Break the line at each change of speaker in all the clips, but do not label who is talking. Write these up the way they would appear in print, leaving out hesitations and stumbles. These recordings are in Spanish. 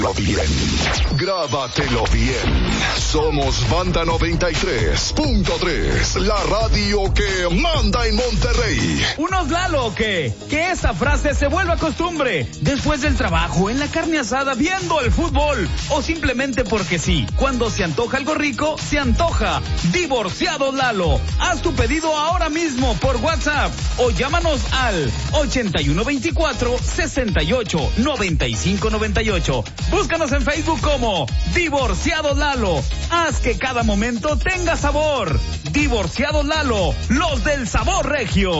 Bien, grábatelo bien. Somos Banda 93.3, la radio que manda en Monterrey.
Unos Lalo o qué, que esa frase se vuelva costumbre. Después del trabajo, en la carne asada, viendo el fútbol, o simplemente porque sí. Cuando se antoja algo rico, se antoja. Divorciado Lalo. Haz tu pedido ahora mismo por WhatsApp o llámanos al 8124-689598. Búscanos en Facebook como Divorciado Lalo. Haz que cada momento tenga sabor. Divorciado Lalo, los del sabor regio.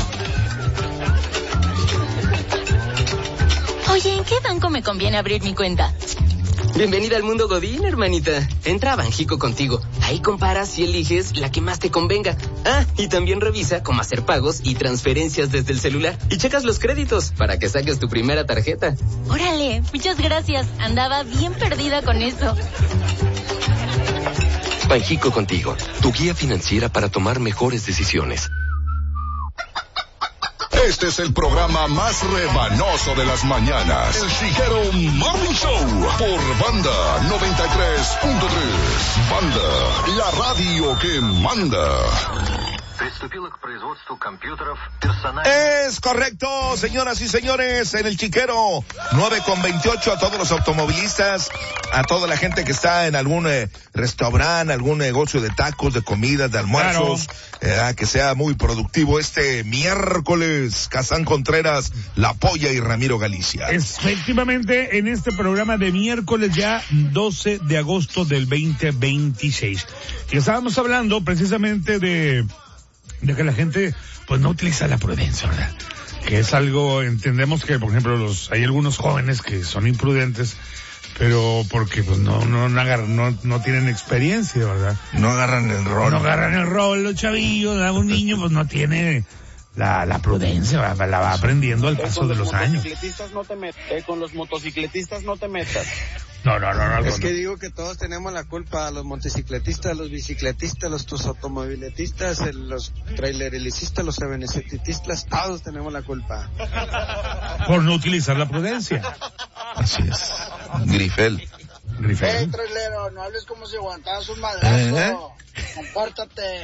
Oye, ¿en qué banco me conviene abrir mi cuenta?
Bienvenida al mundo Godín, hermanita. Entra a Banjico Contigo. Ahí comparas y eliges la que más te convenga. Ah, y también revisa cómo hacer pagos y transferencias desde el celular. Y checas los créditos para que saques tu primera tarjeta.
Órale, muchas gracias. Andaba bien perdida con eso.
Banjico Contigo, tu guía financiera para tomar mejores decisiones.
Este es el programa más rebanoso de las mañanas. El Chiquero Morning Show por Banda 93.3. Banda, la radio que manda.
Es correcto, señoras y señores, en el Chiquero 9:28 a todos los automovilistas, a toda la gente que está en algún restaurante, algún negocio de tacos, de comidas, de almuerzos, que sea muy productivo este miércoles. Kazán Contreras, La Polla y Ramiro Galicia.
Efectivamente, en este programa de miércoles ya 12 de agosto del 2026. Y estábamos hablando precisamente de que la gente pues no utiliza la prudencia, ¿verdad? Que es algo, entendemos que por ejemplo hay algunos jóvenes que son imprudentes, pero porque pues no tienen experiencia, ¿verdad?
No agarran el rol.
No agarran el rol los chavillos, un niño pues no tiene la prudencia, la va aprendiendo al paso de los años.
Con los motocicletistas no te metas.
No.
Es que digo que todos tenemos la culpa, los motocicletistas, los bicicletistas, los automoviletistas, los trailerilistas, los avenicetistas, todos tenemos la culpa.
Por no utilizar la prudencia.
Así es. Grifel.
Trailero, no hables como si aguantabas un madrazo. Compórtate.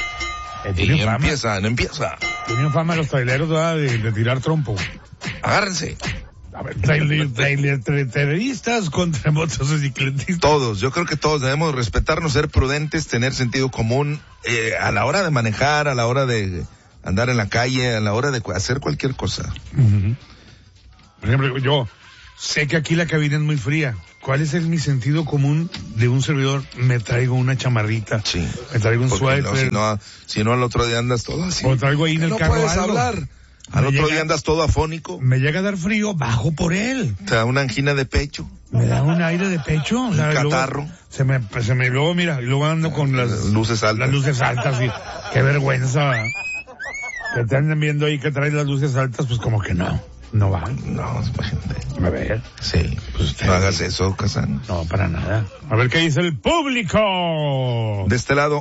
Y no empieza.
Tienen fama los traileros de tirar trompo.
Agárrense.
A ver, traileristas contra motocicletistas.
Todos, yo creo que todos debemos respetarnos, ser prudentes, tener sentido común, a la hora de manejar, a la hora de andar en la calle, a la hora de hacer cualquier cosa.
Uh-huh. Por ejemplo, yo sé que aquí la cabina es muy fría. ¿Cuál es mi sentido común de un servidor? Me traigo una chamarrita.
Sí.
Me traigo un suéter.
Si no al otro día andas todo así.
O traigo ahí en el carro
puedes
algo.
Hablar. Al otro día andas todo afónico.
Me llega a dar frío, bajo por él.
Te da una angina de pecho.
Me da un aire de pecho.
Un catarro.
Luego mira, y luego ando con las
luces altas.
Las luces altas, sí. Qué vergüenza. Que te anden viendo ahí que traes las luces altas, pues como que no va.
No, imagínate.
A ver.
Sí, pues no hagas eso, Kazán.
No, para nada. A ver qué dice el público.
De este lado,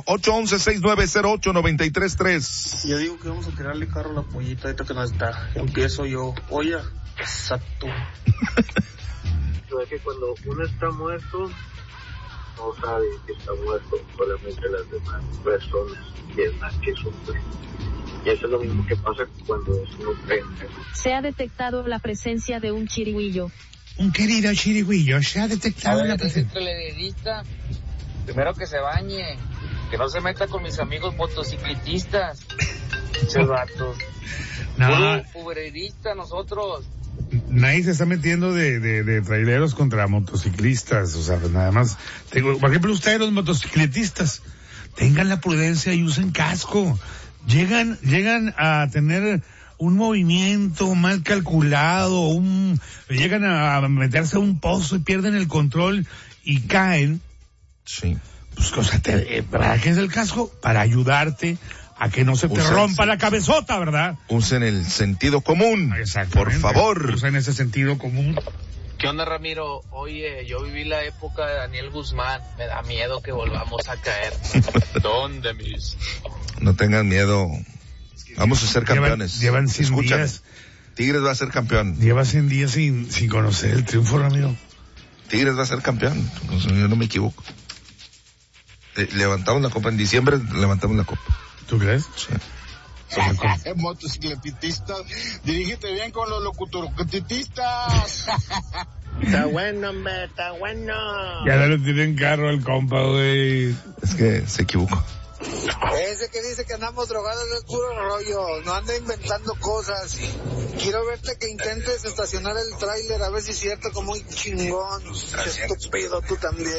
811-6908-933.
Yo digo que vamos a tirarle carro a la pollita ahorita que no está. Empiezo yo. Oye, exacto.
Yo es que cuando uno está muerto, no sabe que está muerto, solamente las demás personas piensan que sufren. Y eso es lo mismo que pasa cuando uno prende.
Se ha detectado la presencia de un chirigüillo.
Un querido chirigüillo, se ha detectado la presencia.
Primero que se bañe, que no se meta con mis amigos motocicletistas. Esos vatos.
No.
Pubererista nosotros.
Nadie se está metiendo de traileros contra motociclistas, o sea, nada más. Por ejemplo, ustedes los motocicletistas, tengan la prudencia y usen casco. Llegan a tener un movimiento mal calculado, llegan a meterse a un pozo y pierden el control y caen.
Sí.
Pues, o sea, ¿para qué es el casco? Para ayudarte a que no se te rompa la cabezota, ¿verdad?
Usen el sentido común. Por favor.
Usen ese sentido común.
¿Qué onda, Ramiro? Oye, yo viví la época de Daniel Guzmán. Me da miedo que volvamos a caer. ¿Dónde, mis?
No tengan miedo. Vamos a ser campeones.
Llevan 100 días.
Tigres va a ser campeón.
Lleva 100 días sin conocer el triunfo, Ramiro.
Tigres va a ser campeón, yo no me equivoco. Levantamos la copa en diciembre, levantamos la copa.
¿Tú crees?
Sí.
Motocicletistas, dirígete bien con los locutorquetistas.
Está bueno, hombre, está bueno.
Ya no le tienen carro al compa, güey.
Es que se equivocó.
Ese que dice que andamos drogados es puro rollo, no anda inventando cosas. Quiero verte que intentes estacionar el tráiler, a ver si es cierto, como un chingón. Estúpido, tú también.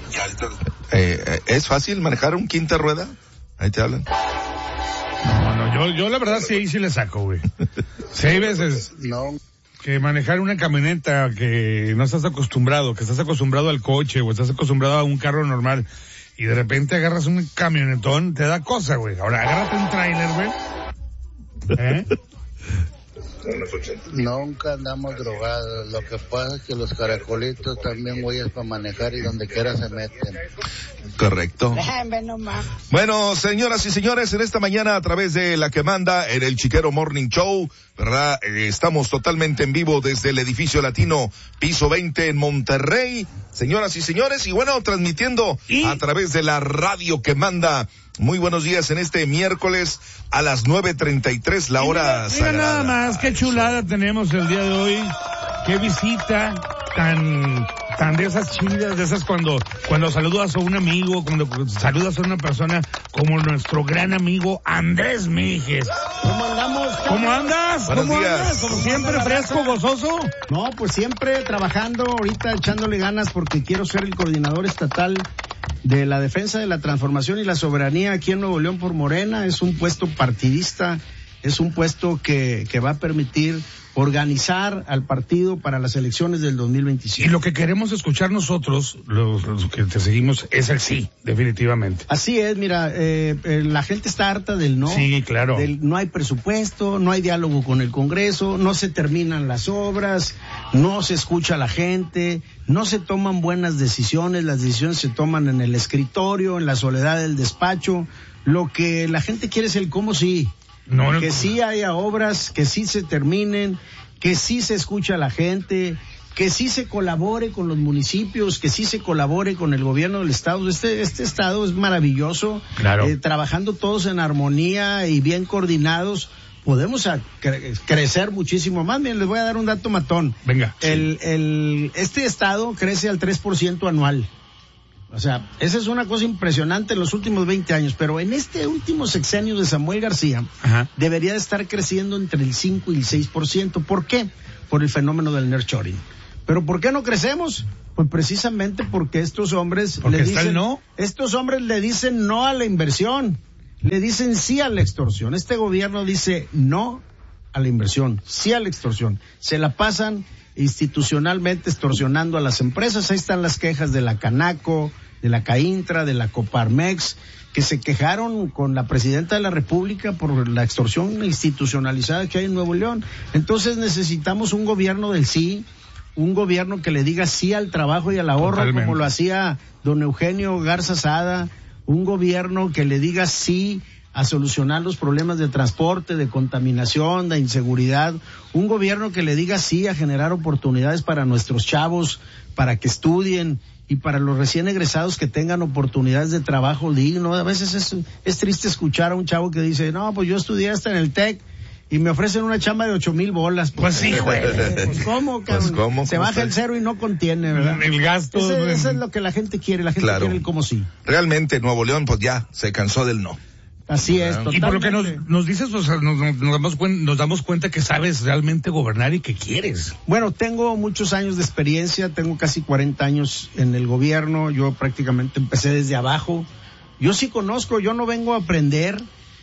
¿Es fácil manejar un quinta rueda? Ahí te hablan.
No, yo la verdad sí le saco, güey. Sí, hay veces que manejar una camioneta que no estás acostumbrado, que estás acostumbrado al coche o estás acostumbrado a un carro normal y de repente agarras un camionetón, te da cosa, güey. Ahora agárrate un tráiler, güey.
Nunca andamos drogados, lo que pasa es que los caracolitos también güeyes para manejar y donde quiera se meten.
Correcto. Bueno, señoras y señores, en esta mañana a través de La que manda en el Chiquero Morning Show, ¿verdad? Estamos totalmente en vivo desde el edificio latino piso 20 en Monterrey, señoras y señores, y bueno, transmitiendo a través de la radio que manda. Muy buenos días en este miércoles a las 9:33, la hora sagrada.
Mira nada más, qué chulada tenemos el día de hoy. Qué visita tan de esas chidas, de esas cuando saludas a un amigo, cuando saludas a una persona como nuestro gran amigo Andrés Mijes.
¿Cómo andamos?
¿Cómo andas?
Buenos
¿Cómo
días.
andas? Como siempre, fresco, gozoso.
No, pues siempre trabajando, ahorita echándole ganas porque quiero ser el coordinador estatal de la defensa de la transformación y la soberanía aquí en Nuevo León por Morena. Es un puesto partidista, es un puesto que va a permitir organizar al partido para las elecciones del 2025.
Y lo que queremos escuchar nosotros, los que te seguimos, es el sí, definitivamente.
Así es, mira, la gente está harta del no.
Sí, claro.
No hay presupuesto, no hay diálogo con el Congreso, no se terminan las obras, no se escucha a la gente, no se toman buenas decisiones, las decisiones se toman en el escritorio, en la soledad del despacho. Lo que la gente quiere es el cómo sí. Que sí haya obras, que sí se terminen, que sí se escucha a la gente, que sí se colabore con los municipios, que sí se colabore con el gobierno del estado. Este estado es maravilloso.
Claro.
Trabajando todos en armonía y bien coordinados, podemos crecer muchísimo más. Bien, les voy a dar un dato matón.
Venga.
Este estado crece al 3% anual. O sea, esa es una cosa impresionante en los últimos 20 años, pero en este último sexenio de Samuel García, debería de estar creciendo entre el 5 y el 6%. ¿Por qué? Por el fenómeno del nearshoring. ¿Pero por qué no crecemos? Pues precisamente porque estos hombres estos hombres le dicen no a la inversión, le dicen sí a la extorsión. Este gobierno dice no a la inversión, sí a la extorsión. Se la pasan institucionalmente extorsionando a las empresas. Ahí están las quejas de la Canaco, de la Caintra, de la Coparmex, que se quejaron con la presidenta de la República por la extorsión institucionalizada que hay en Nuevo León. Entonces necesitamos un gobierno del sí, un gobierno que le diga sí al trabajo y al ahorro. Totalmente. Como lo hacía don Eugenio Garza Sada, un gobierno que le diga sí a solucionar los problemas de transporte, de contaminación, de inseguridad, un gobierno que le diga sí a generar oportunidades para nuestros chavos, para que estudien, y para los recién egresados que tengan oportunidades de trabajo digno. A veces es triste escuchar a un chavo que dice, no, pues yo estudié hasta en el TEC y me ofrecen una chamba de 8,000 bolas.
Pues sí, güey.
Pues cómo, cabrón.
Pues cómo,
se baja el cero y no contiene, ¿verdad?
El gasto.
Eso es lo que la gente quiere, la gente quiere el cómo sí.
Realmente Nuevo León pues ya se cansó del no.
Así es, totalmente.
Y por lo que nos dices, o sea, nos damos cuenta que sabes realmente gobernar y que quieres.
Bueno, tengo muchos años de experiencia, tengo casi 40 años en el gobierno, yo prácticamente empecé desde abajo. Yo sí conozco, yo no vengo a aprender.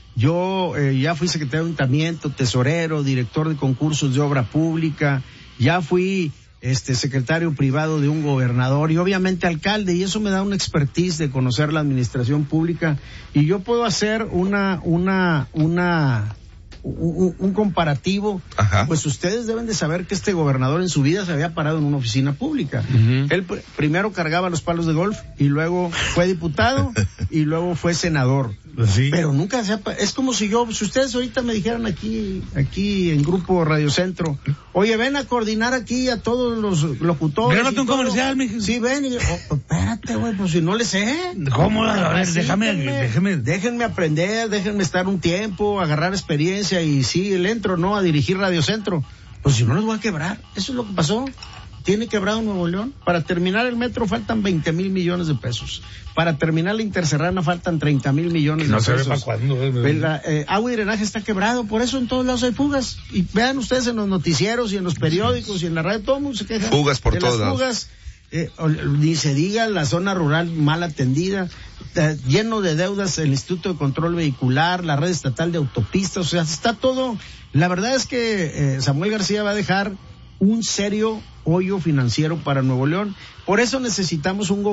Yo ya fui secretario de ayuntamiento, tesorero, director de concursos de obra pública, ya fui secretario privado de un gobernador y obviamente alcalde, y eso me da una expertise de conocer la administración pública, y yo puedo hacer un comparativo. Ajá. Pues ustedes deben de saber que este gobernador en su vida se había parado en una oficina pública. Uh-huh. Él primero cargaba los palos de golf y luego fue diputado y luego fue senador.
Sí.
Pero nunca es como si ustedes ahorita me dijeran aquí en Grupo Radio Centro, oye, ven a coordinar aquí a todos los locutores.
Grábate un comercial, mijo.
Sí, ven, y espérate, güey, pues si no le sé.
¿Cómo? A ver,
déjenme aprender, déjenme estar un tiempo, agarrar experiencia y sí, le entro, ¿no? A dirigir Radio Centro. Pues si no los voy a quebrar. Eso es lo que pasó. Tiene quebrado Nuevo León. Para terminar el metro faltan 20,000 millones de pesos. Para terminar la Interserrana faltan 30,000 millones de pesos. No se ve para cuándo. Agua y drenaje está quebrado, por eso en todos lados hay fugas. Y vean ustedes en los noticieros y en los periódicos y en la radio, todo el mundo se queja.
Fugas por todos lados.
Fugas, ni se diga la zona rural mal atendida, lleno de deudas el Instituto de Control Vehicular, la red estatal de autopistas, o sea, está todo. La verdad es que Samuel García va a dejar un serio hoyo financiero para Nuevo León. Por eso necesitamos un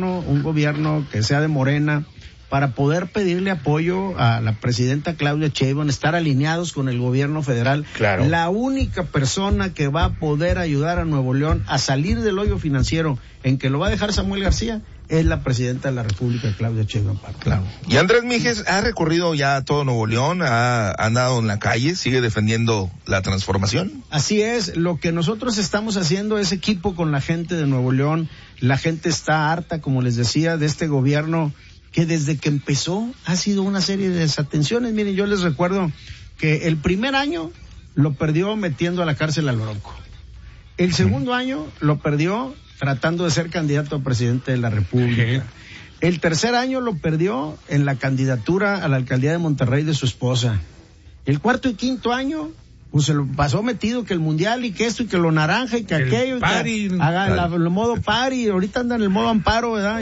gobierno que sea de Morena, para poder pedirle apoyo a la presidenta Claudia Sheinbaum, estar alineados con el gobierno federal.
Claro.
La única persona que va a poder ayudar a Nuevo León a salir del hoyo financiero en que lo va a dejar Samuel García es la presidenta de la República, Claudia Sheinbaum.
Claro. Y Andrés Mijes ha recorrido ya todo Nuevo León, ha andado en la calle, sigue defendiendo la transformación.
Así es, lo que nosotros estamos haciendo es equipo con la gente de Nuevo León. La gente está harta, como les decía, de este gobierno que desde que empezó ha sido una serie de desatenciones. Miren, yo les recuerdo que el primer año lo perdió metiendo a la cárcel al Bronco. El segundo año lo perdió tratando de ser candidato a presidente de la República. El tercer año lo perdió en la candidatura a la alcaldía de Monterrey de su esposa. El cuarto y quinto año, pues se lo pasó metido que el mundial y que esto y que lo naranja y que aquello.
Party,
y que haga el modo party, ahorita anda en el modo amparo, ¿verdad?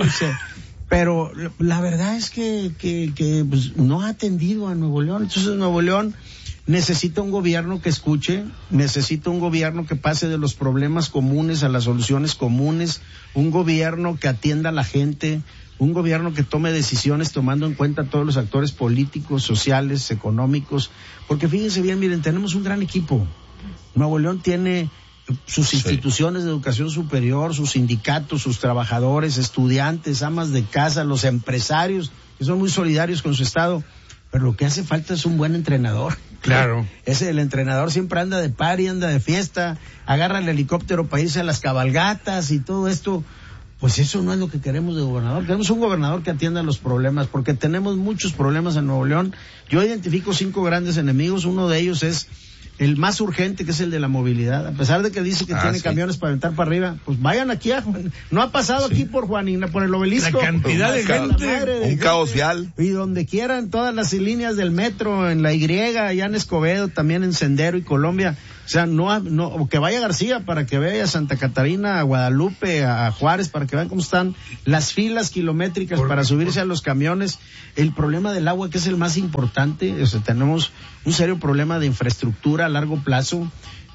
Pero la verdad es que pues, no ha atendido a Nuevo León. Entonces Nuevo León necesita un gobierno que escuche, necesita un gobierno que pase de los problemas comunes a las soluciones comunes, un gobierno que atienda a la gente, un gobierno que tome decisiones tomando en cuenta a todos los actores políticos, sociales, económicos. Porque fíjense bien, miren, tenemos un gran equipo. Nuevo León tiene sus instituciones de educación superior, sus sindicatos, sus trabajadores, estudiantes, amas de casa, los empresarios, que son muy solidarios con su estado, pero lo que hace falta es un buen entrenador.
Claro.
El entrenador siempre anda de party, anda de fiesta, agarra el helicóptero para irse a las cabalgatas y todo esto. Pues eso no es lo que queremos de gobernador. Queremos un gobernador que atienda los problemas, porque tenemos muchos problemas en Nuevo León. Yo identifico 5 grandes enemigos, uno de ellos es el más urgente, que es el de la movilidad. A pesar de que dice que tiene camiones para aventar para arriba, pues vayan aquí no ha pasado aquí por Juanina, por el Obelisco.
La cantidad de gente.
Un caos vial.
Y donde quieran, todas las líneas del metro, en la Y, allá en Escobedo, también en Sendero y Colombia. O sea, o que vaya García para que vea a Santa Catarina, a Guadalupe, a Juárez, para que vean cómo están las filas kilométricas para subirse a los camiones. El problema del agua, que es el más importante, o sea, tenemos un serio problema de infraestructura a largo plazo.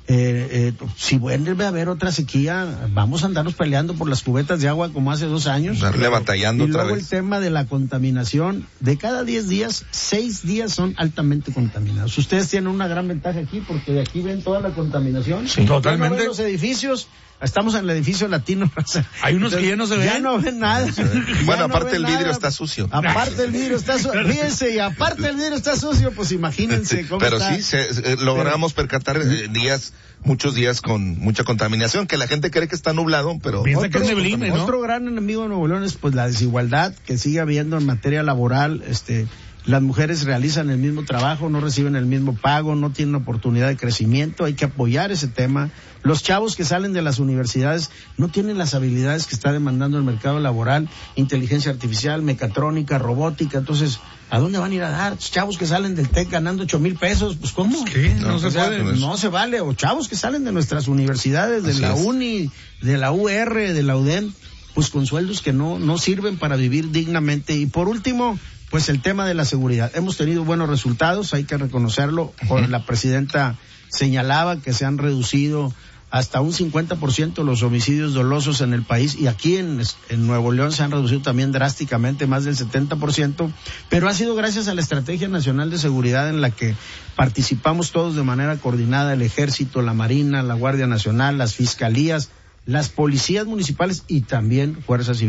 Si vuelve a haber otra sequía, vamos a andarnos peleando por las cubetas de agua como hace 2 años.
Darle batallando otra vez.
Y luego el tema de la contaminación. De cada 10 días, 6 días son altamente contaminados. Ustedes tienen una gran ventaja aquí porque de aquí ven toda la contaminación.
Sí, totalmente.
Ya no ven los edificios. Estamos en el edificio latino.
Hay unos que ya no se ven.
Ya no ven nada.
Bueno, aparte el vidrio está sucio.
Aparte el vidrio está sucio. Fíjense, y aparte el vidrio está sucio, pues imagínense cómo
pero
está.
Sí, logramos percatar muchos días con mucha contaminación, que la gente cree que está nublado, pero
piensa que es neblina, ¿no?
Otro gran enemigo de Nuevo León es pues la desigualdad que sigue habiendo en materia laboral. Las mujeres realizan el mismo trabajo, no reciben el mismo pago, no tienen oportunidad de crecimiento. Hay que apoyar ese tema. Los chavos que salen de las universidades no tienen las habilidades que está demandando el mercado laboral, inteligencia artificial, mecatrónica, robótica. Entonces, ¿a dónde van a ir a dar? Chavos que salen del TEC ganando 8,000 pesos, pues ¿cómo?
¿Qué? No se puede.
No se vale. O chavos que salen de nuestras universidades, de la UNI, de la UR, de la UDEM, pues con sueldos que no sirven para vivir dignamente. Y por último, pues el tema de la seguridad. Hemos tenido buenos resultados, hay que reconocerlo. La presidenta señalaba que se han reducido hasta un 50% los homicidios dolosos en el país, y aquí en Nuevo León se han reducido también drásticamente, más del 70%, pero ha sido gracias a la Estrategia Nacional de Seguridad en la que participamos todos de manera coordinada, el Ejército, la Marina, la Guardia Nacional, las fiscalías, las policías municipales y también Fuerza Civil.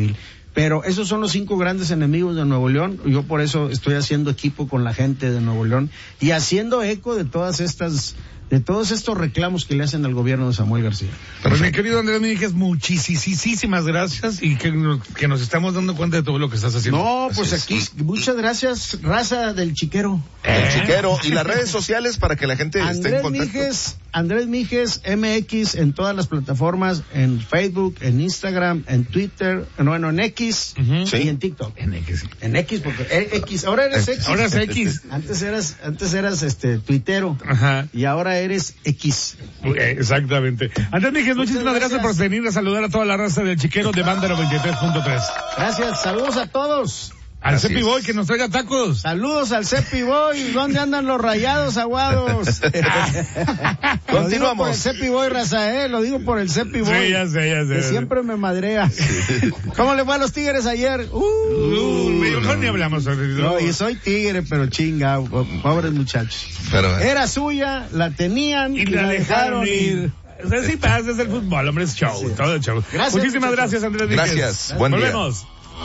Pero esos son los 5 grandes enemigos de Nuevo León. Yo por eso estoy haciendo equipo con la gente de Nuevo León y haciendo eco de todos estos reclamos que le hacen al gobierno de Samuel García.
Pues mi querido Andrés Míguez, muchísimas gracias y que nos estamos dando cuenta de todo lo que estás haciendo.
No, pues aquí, muchas gracias, raza del Chiquero.
El Chiquero. Y las redes sociales para que la gente esté en contacto.
Andrés Míguez MX en todas las plataformas, en Facebook, en Instagram, en Twitter, en X y en TikTok.
En X.
En X, porque X, ahora eres X.
Ahora es X.
Antes eras tuitero.
Ajá.
Y ahora eres X.
Exactamente. Andrés Míguez, muchísimas gracias por venir a saludar a toda la raza del Chiquero de Banda 93.3.
Gracias, saludos a todos.
Al Cepi Boy, que nos traiga tacos.
Saludos al Cepi Boy. ¿Dónde andan los rayados aguados?
Continuamos.
Lo digo por el Cepi Boy, raza, lo digo por el Cepi Boy.
Sí, ya sé.
Que siempre me madrea. Sí. ¿Cómo le fue a los Tigres ayer?
Mejor ni hablamos.
No, y soy tigre, pero chinga, pobres muchachos. Era suya, la tenían y la dejaron ir.
Sí pasa, es el fútbol, hombre, es show, sí. Todo el show.
Gracias,
muchísimas gracias, Andrés Míguez.
Gracias, buen día.
Volvemos.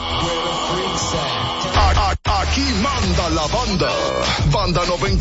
Aquí manda la banda. Banda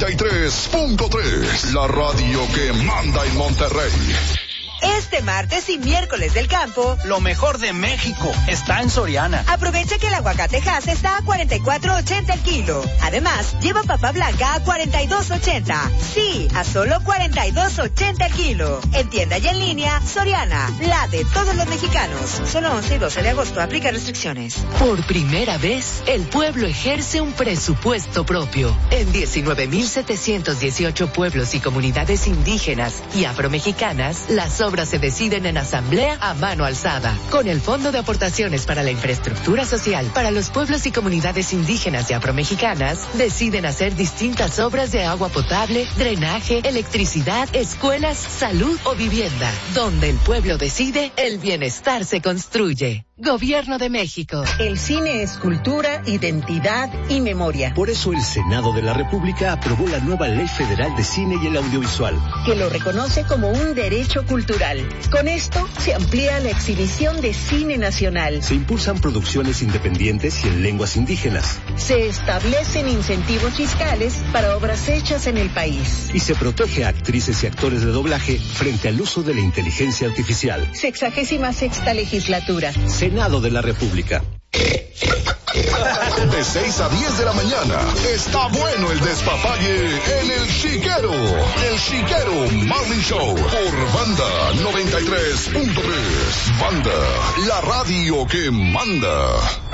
93.3. La radio que manda en Monterrey.
Este martes y miércoles del campo,
lo mejor de México está en Soriana.
Aprovecha que el aguacate Hass está a $44.80 el kilo. Además, lleva papa blanca a $42.80. Sí, a solo $42.80 el kilo. En tienda y en línea, Soriana, la de todos los mexicanos. Solo 11 y 12 de agosto, aplica restricciones.
Por primera vez, el pueblo ejerce un presupuesto propio. En 19.718 pueblos y comunidades indígenas y afromexicanas, las obras se deciden en asamblea a mano alzada, con el Fondo de Aportaciones para la Infraestructura Social. Para los pueblos y comunidades indígenas y afromexicanas, deciden hacer distintas obras de agua potable, drenaje, electricidad, escuelas, salud o vivienda. Donde el pueblo decide, el bienestar se construye. Gobierno de México.
El cine es cultura, identidad y memoria.
Por eso el Senado de la República aprobó la nueva Ley Federal de Cine y el Audiovisual,
que lo reconoce como un derecho cultural. Con esto se amplía la exhibición de cine nacional.
Se impulsan producciones independientes y en lenguas indígenas.
Se establecen incentivos fiscales para obras hechas en el país.
Y se protege a actrices y actores de doblaje frente al uso de la inteligencia artificial.
66ª legislatura.
Senado de la República.
De 6 a 10 de la mañana está bueno el despapalle en El Chiquero. El Chiquero Morning Show por Banda 93.3. Banda, la radio que manda.